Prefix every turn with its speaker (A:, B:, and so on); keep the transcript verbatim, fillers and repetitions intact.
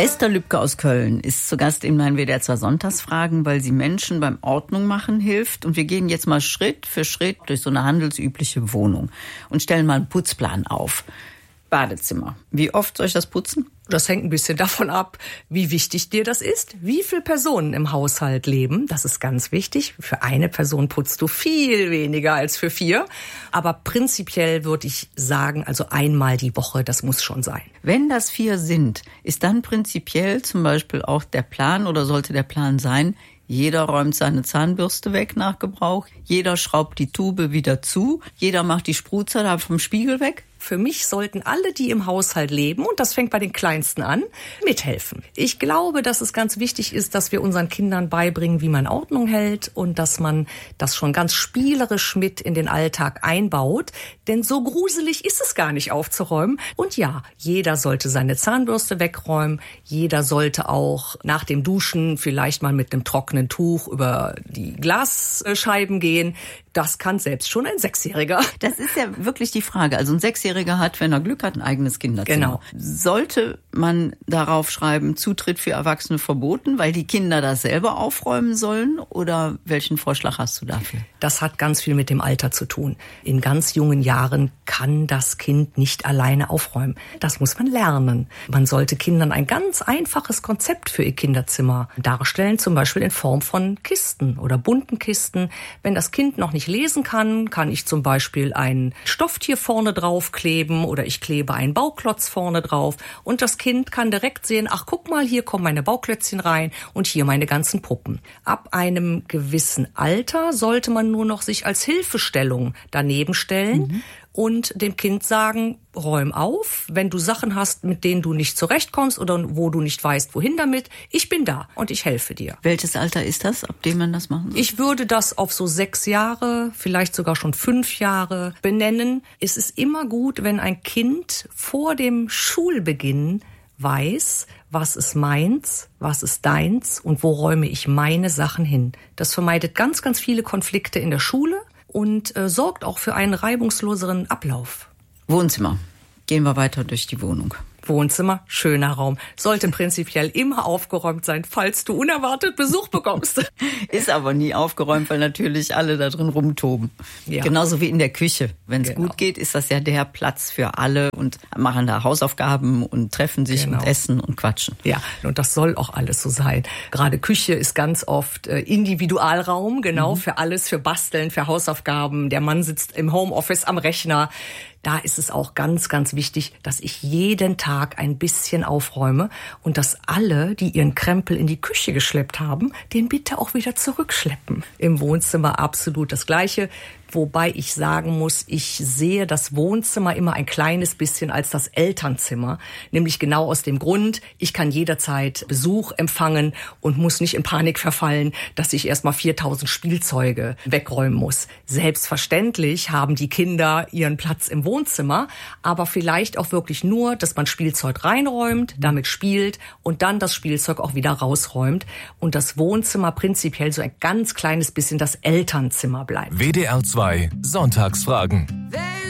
A: Esther Lübke aus Köln ist zu Gast in meinen W D R zwei Sonntagsfragen, weil sie Menschen beim Ordnung machen hilft. Und wir gehen jetzt mal Schritt für Schritt durch so eine handelsübliche Wohnung und stellen mal einen Putzplan auf. Badezimmer. Wie oft soll ich das putzen?
B: Das hängt ein bisschen davon ab, wie wichtig dir das ist, wie viele Personen im Haushalt leben. Das ist ganz wichtig. Für eine Person putzt du viel weniger als für vier. Aber prinzipiell würde ich sagen, also einmal die Woche, das muss schon sein.
A: Wenn das vier sind, ist dann prinzipiell zum Beispiel auch der Plan oder sollte der Plan sein, jeder räumt seine Zahnbürste weg nach Gebrauch, jeder schraubt die Tube wieder zu, jeder macht die Sprutzer da vom Spiegel weg?
B: Für mich sollten alle, die im Haushalt leben, und das fängt bei den Kleinsten an, mithelfen. Ich glaube, dass es ganz wichtig ist, dass wir unseren Kindern beibringen, wie man Ordnung hält und dass man das schon ganz spielerisch mit in den Alltag einbaut. Denn so gruselig ist es gar nicht aufzuräumen. Und ja, jeder sollte seine Zahnbürste wegräumen. Jeder sollte auch nach dem Duschen vielleicht mal mit einem trockenen Tuch über die Glasscheiben gehen. Das kann selbst schon ein Sechsjähriger.
A: Das ist ja wirklich die Frage. Also ein Sechsjähriger hat, wenn er Glück hat, ein eigenes Kinderzimmer.
B: Genau.
A: Sollte man darauf schreiben, Zutritt für Erwachsene verboten, weil die Kinder das selber aufräumen sollen? Oder welchen Vorschlag hast du dafür?
B: Das hat ganz viel mit dem Alter zu tun. In ganz jungen Jahren kann das Kind nicht alleine aufräumen. Das muss man lernen. Man sollte Kindern ein ganz einfaches Konzept für ihr Kinderzimmer darstellen, zum Beispiel in Form von Kisten oder bunten Kisten. Wenn das Kind noch nicht lesen kann, kann ich zum Beispiel ein Stofftier vorne drauf kleben oder ich klebe einen Bauklotz vorne drauf und das Kind kann direkt sehen, ach guck mal, hier kommen meine Bauklötzchen rein und hier meine ganzen Puppen. Ab einem gewissen Alter sollte man nur noch sich als Hilfestellung daneben stellen. Mhm. Und dem Kind sagen, räum auf, wenn du Sachen hast, mit denen du nicht zurechtkommst oder wo du nicht weißt, wohin damit. Ich bin da und ich helfe dir.
A: Welches Alter ist das, ab dem man das machen soll?
B: Ich würde das auf so sechs Jahre, vielleicht sogar schon fünf Jahre benennen. Es ist immer gut, wenn ein Kind vor dem Schulbeginn weiß, was ist meins, was ist deins und wo räume ich meine Sachen hin. Das vermeidet ganz, ganz viele Konflikte in der Schule. Und äh, sorgt auch für einen reibungsloseren Ablauf.
A: Wohnzimmer. Gehen wir weiter durch die Wohnung.
B: Wohnzimmer, schöner Raum. Sollte prinzipiell immer aufgeräumt sein, falls du unerwartet Besuch bekommst.
A: Ist aber nie aufgeräumt, weil natürlich alle da drin rumtoben. Ja. Genauso wie in der Küche. Wenn es genau. gut geht, ist das ja der Platz für alle und machen da Hausaufgaben und treffen sich genau. und essen und quatschen.
B: Ja, und das soll auch alles so sein. Gerade Küche ist ganz oft äh, Individualraum, genau, mhm. für alles, für Basteln, für Hausaufgaben. Der Mann sitzt im Homeoffice am Rechner. Da ist es auch ganz, ganz wichtig, dass ich jeden Tag ein bisschen aufräume und dass alle, die ihren Krempel in die Küche geschleppt haben, den bitte auch wieder zurückschleppen. Im Wohnzimmer absolut das Gleiche. Wobei ich sagen muss, ich sehe das Wohnzimmer immer ein kleines bisschen als das Elternzimmer. Nämlich genau aus dem Grund, ich kann jederzeit Besuch empfangen und muss nicht in Panik verfallen, dass ich erstmal viertausend Spielzeuge wegräumen muss. Selbstverständlich haben die Kinder ihren Platz im Wohnzimmer, aber vielleicht auch wirklich nur, dass man Spielzeug reinräumt, damit spielt und dann das Spielzeug auch wieder rausräumt. Und das Wohnzimmer prinzipiell so ein ganz kleines bisschen das Elternzimmer bleibt.
C: W D R zwei Sonntagsfragen.